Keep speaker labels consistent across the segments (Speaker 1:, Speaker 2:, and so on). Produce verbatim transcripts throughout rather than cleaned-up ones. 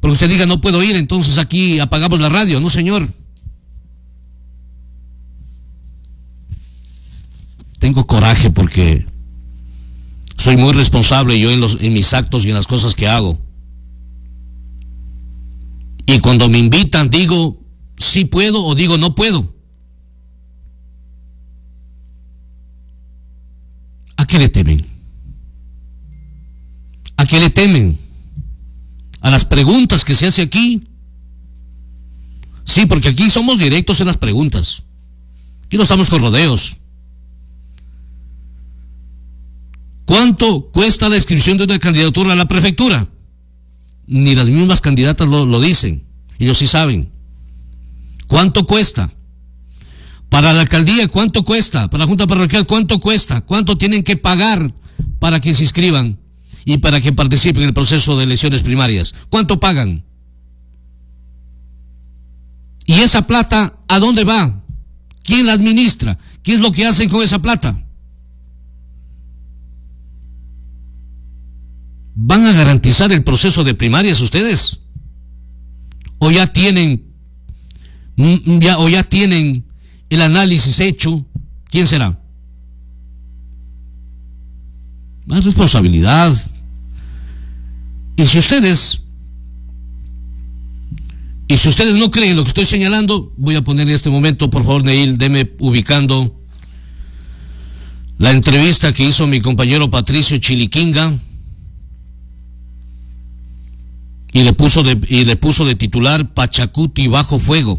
Speaker 1: Porque usted diga no puedo ir, entonces aquí apagamos la radio. No, señor. Tengo coraje porque soy muy responsable yo en, los, en mis actos y en las cosas que hago. Y cuando me invitan digo sí puedo o digo no puedo. ¿A qué le temen? ¿A qué le temen? ¿A las preguntas que se hace aquí? Sí, porque aquí somos directos en las preguntas. Aquí no estamos con rodeos. ¿Cuánto cuesta la inscripción de una candidatura a la prefectura? Ni las mismas candidatas lo, lo dicen. Ellos sí saben. ¿Cuánto cuesta? Para la alcaldía, ¿cuánto cuesta? Para la junta parroquial, ¿cuánto cuesta? ¿Cuánto tienen que pagar para que se inscriban y para que participen en el proceso de elecciones primarias? ¿Cuánto pagan? ¿Y esa plata a dónde va? ¿Quién la administra? ¿Qué es lo que hacen con esa plata? ¿Van a garantizar el proceso de primarias ustedes? ¿O ya tienen, ya, o ya tienen el análisis hecho? ¿Quién será? Más responsabilidad. Y si ustedes, y si ustedes no creen lo que estoy señalando, voy a poner en este momento, por favor, Neil, deme ubicando la entrevista que hizo mi compañero Patricio Chiliquinga. Y le puso de, y le puso de titular Pachacuti bajo fuego.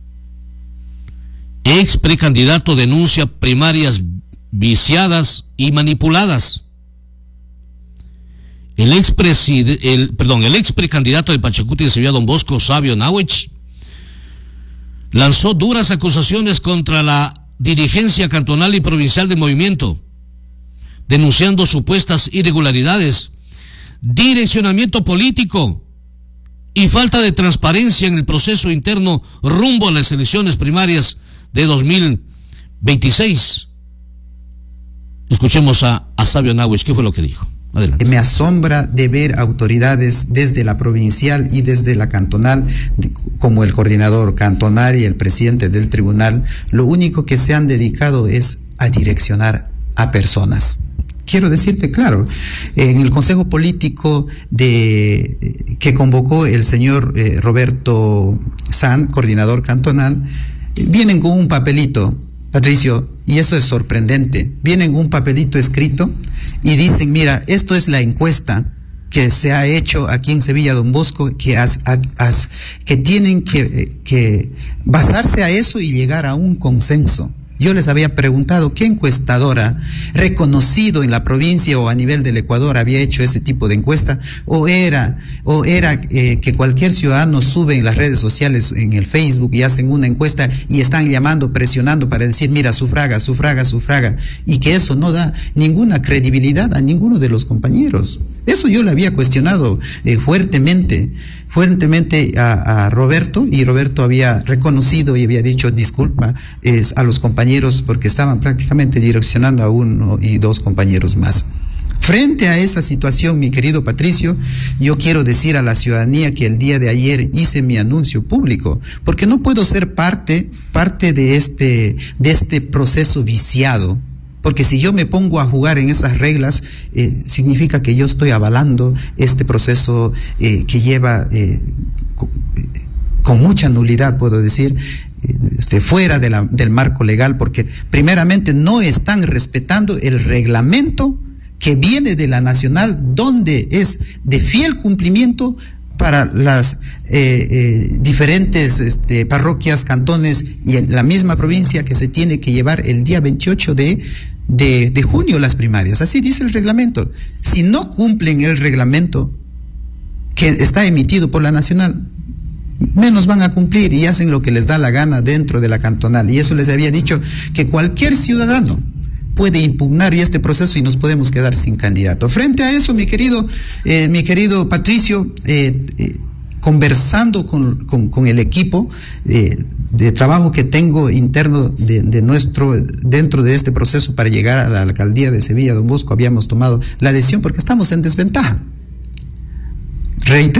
Speaker 1: Ex precandidato denuncia primarias viciadas y manipuladas. El ex preside, el, perdón, el ex precandidato de Pachacuti de Sevilla, don Bosco Sabio Nawich, lanzó duras acusaciones contra la dirigencia cantonal y provincial del movimiento, denunciando supuestas irregularidades, direccionamiento político y falta de transparencia en el proceso interno rumbo a las elecciones primarias de dos mil veintiséis. Escuchemos a, a Sabio Nawich, ¿qué fue lo que dijo? Adelante.
Speaker 2: Me asombra de ver autoridades desde la provincial y desde la cantonal, como el coordinador cantonal y el presidente del tribunal, lo único que se han dedicado es a direccionar a personas. Quiero decirte claro, en el consejo político de que convocó el señor eh, Roberto San, coordinador cantonal, vienen con un papelito, Patricio, y eso es sorprendente, vienen con un papelito escrito y dicen, mira, esto es la encuesta que se ha hecho aquí en Sevilla Don Bosco, que, has, has, que tienen que, que basarse a eso y llegar a un consenso. Yo les había preguntado qué encuestadora reconocido en la provincia o a nivel del Ecuador había hecho ese tipo de encuesta, o era, o era eh, que cualquier ciudadano sube en las redes sociales, en el Facebook, y hacen una encuesta y están llamando, presionando para decir, mira, sufraga, sufraga, sufraga, y que eso no da ninguna credibilidad a ninguno de los compañeros. Eso yo le había cuestionado eh, fuertemente. fuertemente a, a Roberto, y Roberto había reconocido y había dicho disculpa eh, a los compañeros porque estaban prácticamente direccionando a uno y dos compañeros más. Frente a esa situación, mi querido Patricio, yo quiero decir a la ciudadanía que el día de ayer hice mi anuncio público, porque no puedo ser parte, parte de este, de este proceso viciado. Porque si yo me pongo a jugar en esas reglas, eh, significa que yo estoy avalando este proceso eh, que lleva eh, con, eh, con mucha nulidad, puedo decir, eh, este, fuera de la, del marco legal, porque primeramente no están respetando el reglamento que viene de la nacional, donde es de fiel cumplimiento para las eh, eh, diferentes este, parroquias, cantones y en la misma provincia, que se tiene que llevar el día veintiocho de De, de junio las primarias. Así dice el reglamento. Si no cumplen el reglamento que está emitido por la nacional, menos van a cumplir y hacen lo que les da la gana dentro de la cantonal. Y eso les había dicho, que cualquier ciudadano puede impugnar y este proceso y nos podemos quedar sin candidato. Frente a eso, mi querido, eh, mi querido Patricio, eh, eh, conversando con, con, con el equipo eh, de trabajo que tengo interno de, de nuestro, dentro de este proceso para llegar a la alcaldía de Sevilla Don Bosco, habíamos tomado la decisión porque estamos en desventaja. Reitero